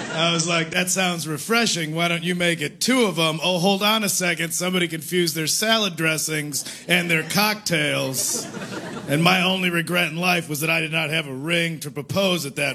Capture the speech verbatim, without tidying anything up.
I was like, that sounds refreshing. Why don't you make it two of them? Oh, hold on a second. Somebody confused their salad dressings and their cocktails. And my only regret in life was that I did not have a ring to propose at that